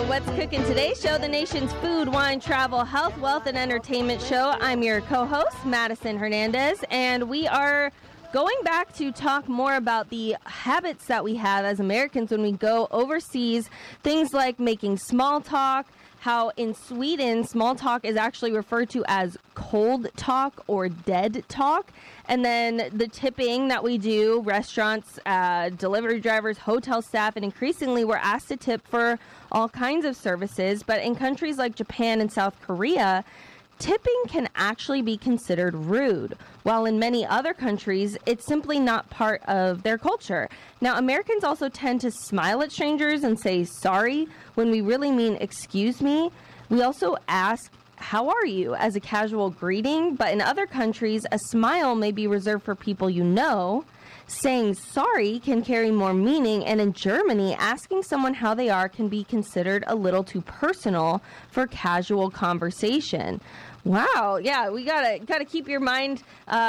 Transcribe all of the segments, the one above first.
What's Cooking Today's show, the nation's food, wine, travel, health, wealth, and entertainment show. I'm your co-host, Madison Hernandez, and we are going back to talk more about the habits that we have as Americans when we go overseas. Things like making small talk, how in Sweden, small talk is actually referred to as cold talk or dead talk. And then the tipping that we do, restaurants, delivery drivers, hotel staff, and increasingly we're asked to tip for all kinds of services. But in countries like Japan and South Korea, tipping can actually be considered rude, while in many other countries, it's simply not part of their culture. Now, Americans also tend to smile at strangers and say sorry when we really mean excuse me. We also ask, how are you, as a casual greeting, but in other countries, a smile may be reserved for people you know. Saying sorry can carry more meaning, and in Germany, asking someone how they are can be considered a little too personal for casual conversation. Wow, yeah, we gotta keep your mind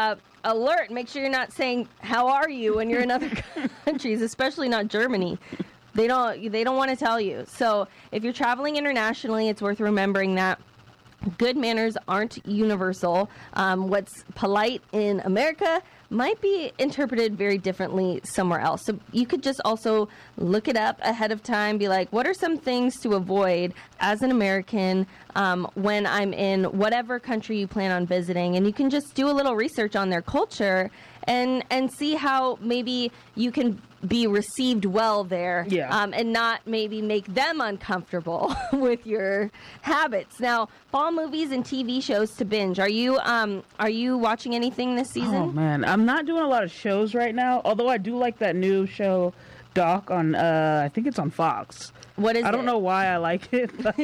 alert. Make sure you're not saying how are you when you're in other countries, especially not Germany. They don't want to tell you. So if you're traveling internationally, it's worth remembering that good manners aren't universal. What's polite in America might be interpreted very differently somewhere else. So you could just also look it up ahead of time, be like, what are some things to avoid as an American when I'm in whatever country you plan on visiting? And you can just do a little research on their culture and see how maybe you can be received well there, and not maybe make them uncomfortable with your habits. Now, fall movies and TV shows to binge. Are you watching anything this season? Oh man, I'm not doing a lot of shows right now. Although I do like that new show, Doc, on I think it's on Fox. What is it? I don't know why I like it, but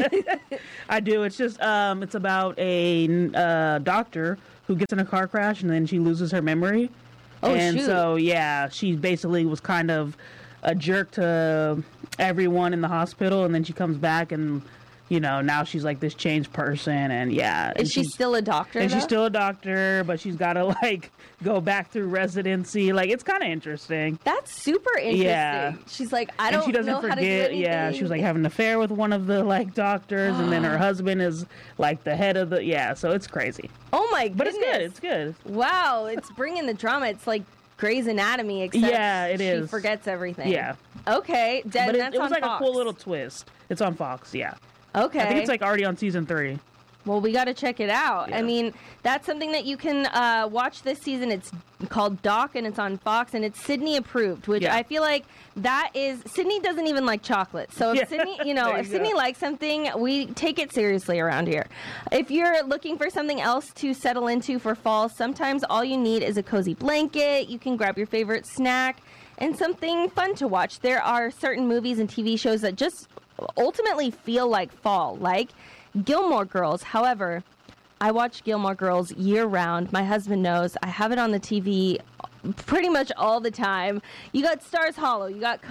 I do. It's just it's about a doctor who gets in a car crash and then she loses her memory. Oh, and shoot. So, yeah, she basically was kind of a jerk to everyone in the hospital, and then she comes back and, you know, now she's like this changed person, and yeah. Is she still a doctor, And though? she's still a doctor, but she's got to, like, go back through residency. Like, it's kind of interesting. That's super interesting. Yeah. She's like, I don't she doesn't know forget, how to do anything. Yeah, she was, like, having an affair with one of the, like, doctors, and then her husband is, like, the head of the, so it's crazy. Oh, my goodness. But it's good. Wow, it's bringing the drama. It's like Grey's Anatomy, except it is. She forgets everything. Yeah. Okay, But that's it was on like Fox. a cool little twist. It's on Fox, yeah. Okay. I think it's like already on season 3. Well, we got to check it out. Yeah. I mean, that's something that you can watch this season. It's called Doc, and it's on Fox, and it's Sydney approved, which I feel like that is... Sydney doesn't even like chocolate. So if Sydney, if Sydney likes something, we take it seriously around here. If you're looking for something else to settle into for fall, sometimes all you need is a cozy blanket. You can grab your favorite snack and something fun to watch. There are certain movies and TV shows that just ultimately feel like fall, like Gilmore Girls. However, I watch Gilmore Girls year-round. My husband knows. I have it on the TV pretty much all the time. You got Stars Hollow. You got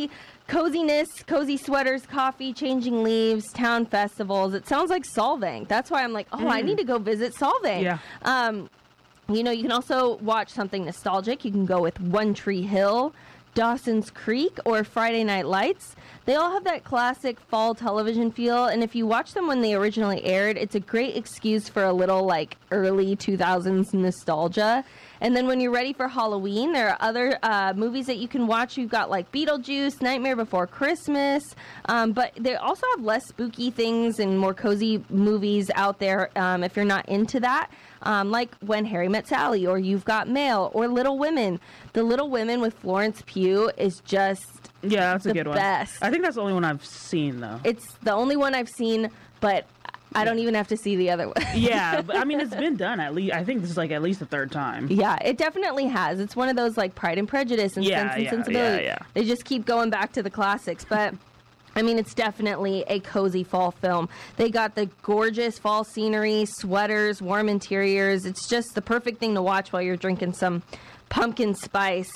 coziness, cozy sweaters, coffee, changing leaves, town festivals. It sounds like Solvang. That's why I'm like, I need to go visit Solvang. Yeah. You know, you can also watch something nostalgic. You can go with One Tree Hill, Dawson's Creek, or Friday Night Lights. They all have that classic fall television feel, and if you watch them when they originally aired, it's a great excuse for a little, like, early 2000s nostalgia. And then when you're ready for Halloween, there are other movies that you can watch. You've got, like, Beetlejuice, Nightmare Before Christmas, but they also have less spooky things and more cozy movies out there if you're not into that, like When Harry Met Sally, or You've Got Mail, or Little Women. The Little Women with Florence Pugh is just... Yeah, that's a good one. Best. I think that's the only one I've seen, though. It's the only one I've seen, but I don't even have to see the other one. Yeah, but I mean, it's been done at least. I think this is like at least the 3rd time. Yeah, it definitely has. It's one of those like Pride and Prejudice and Sense and Sensibility. Yeah. They just keep going back to the classics, but I mean, it's definitely a cozy fall film. They got the gorgeous fall scenery, sweaters, warm interiors. It's just the perfect thing to watch while you're drinking some pumpkin spice.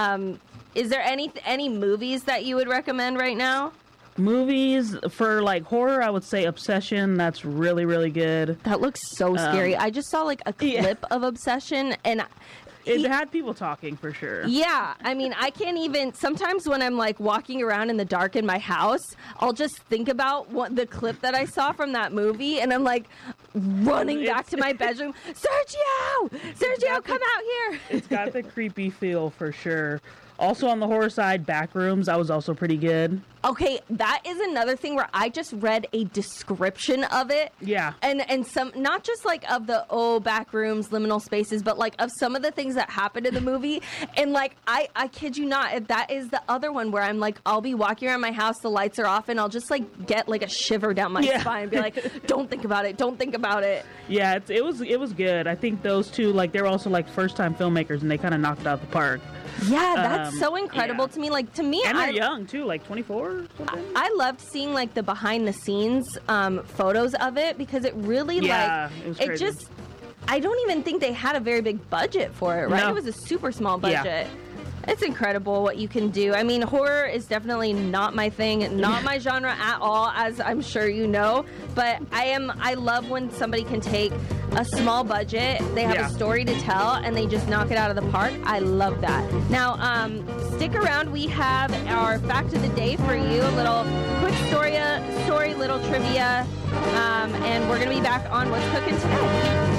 Is there any movies that you would recommend right now? Movies for like horror, I would say Obsession. That's really, really good. That looks so scary. I just saw like a clip of Obsession, and It had people talking for sure. Yeah, I mean, I can't even. Sometimes when I'm like walking around in the dark in my house, I'll just think about the clip that I saw from that movie, and I'm like running back to my bedroom. Sergio, come out here. It's got the creepy feel for sure. Also on the horror side, Backrooms, that was also pretty good. Okay, that is another thing where I just read a description of it. Yeah. And some, not just like of the, Backrooms, liminal spaces, but like of some of the things that happened in the movie. And like, I kid you not, if that is the other one where I'm like, I'll be walking around my house, the lights are off, and I'll just like get like a shiver down my spine and be like, don't think about it. Yeah, it was good. I think those two, like, they were also like first-time filmmakers, and they kind of knocked it out the park. Yeah, that's so incredible to me. Like, to me, and they're young too, like 24 or something. I loved seeing like the behind the scenes photos of it, because it really it just, I don't even think they had a very big budget for it, right? No. It was a super small budget. Yeah. It's incredible what you can do. I mean, horror is definitely not my thing, not my genre at all, as I'm sure you know. But I love when somebody can take a small budget, they have a story to tell, and they just knock it out of the park. I love that. Now, stick around. We have our fact of the day for you, a little quick story, little trivia, and we're going to be back on What's Cooking Today.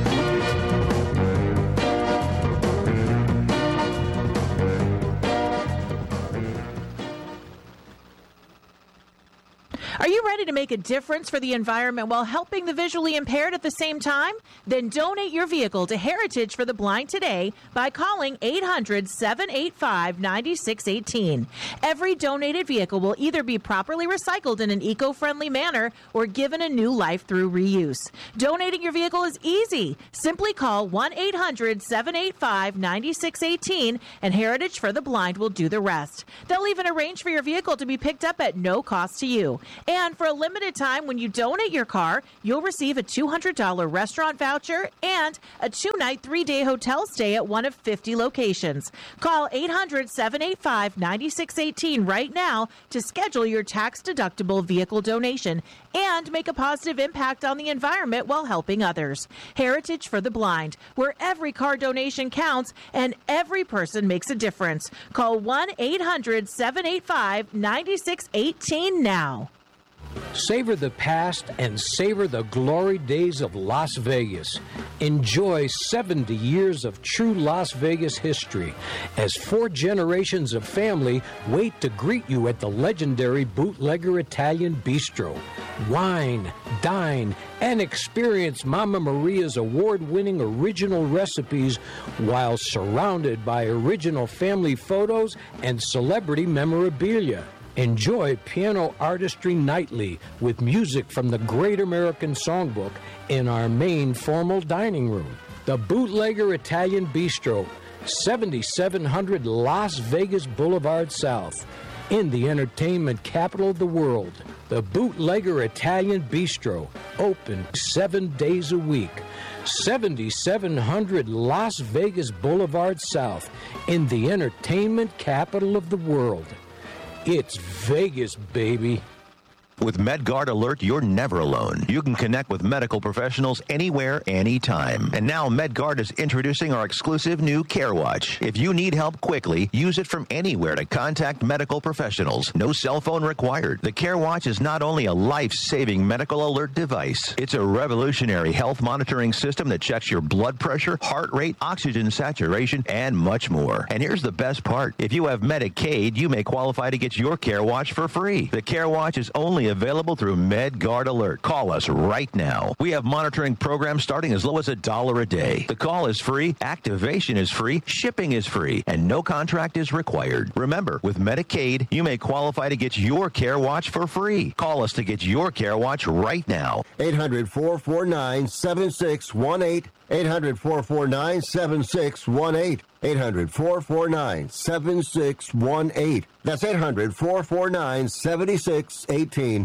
Are you ready to make a difference for the environment while helping the visually impaired at the same time? Then donate your vehicle to Heritage for the Blind today by calling 800-785-9618. Every donated vehicle will either be properly recycled in an eco-friendly manner or given a new life through reuse. Donating your vehicle is easy. Simply call 1-800-785-9618 and Heritage for the Blind will do the rest. They'll even arrange for your vehicle to be picked up at no cost to you. And for a limited time, when you donate your car, you'll receive a $200 restaurant voucher and a 2-night, 3-day hotel stay at one of 50 locations. Call 800-785-9618 right now to schedule your tax-deductible vehicle donation and make a positive impact on the environment while helping others. Heritage for the Blind, where every car donation counts and every person makes a difference. Call 1-800-785-9618 now. Savor the past and savor the glory days of Las Vegas. Enjoy 70 years of true Las Vegas history as 4 generations of family wait to greet you at the legendary Bootlegger Italian Bistro. Wine, dine, and experience Mama Maria's award-winning original recipes while surrounded by original family photos and celebrity memorabilia. Enjoy piano artistry nightly with music from the Great American Songbook in our main formal dining room. The Bootlegger Italian Bistro, 7700 Las Vegas Boulevard South, in the entertainment capital of the world. The Bootlegger Italian Bistro, open 7 days a week. 7700 Las Vegas Boulevard South, in the entertainment capital of the world. It's Vegas, baby. With MedGuard Alert, you're never alone. You can connect with medical professionals anywhere, anytime. And now MedGuard is introducing our exclusive new CareWatch. If you need help quickly, use it from anywhere to contact medical professionals. No cell phone required. The CareWatch is not only a life-saving medical alert device, it's a revolutionary health monitoring system that checks your blood pressure, heart rate, oxygen saturation, and much more. And here's the best part. If you have Medicaid, you may qualify to get your CareWatch for free. The CareWatch is only available through MedGuard Alert. Call us right now. We have monitoring programs starting as low as $1 a day. The call is free, activation is free, shipping is free, and no contract is required. Remember, with Medicaid, you may qualify to get your CareWatch for free. Call us to get your CareWatch right now. 800-449-7618. 800-449-7618. 800-449-7618. That's 800-449-7618.